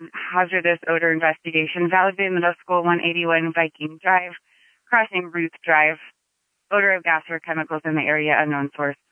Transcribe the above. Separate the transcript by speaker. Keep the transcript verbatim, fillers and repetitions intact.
Speaker 1: hazardous odor investigation. Valley View Middle School, one eighty-one Viking Drive, crossing Ruth Drive. Odor of gas or chemicals in the area, unknown source.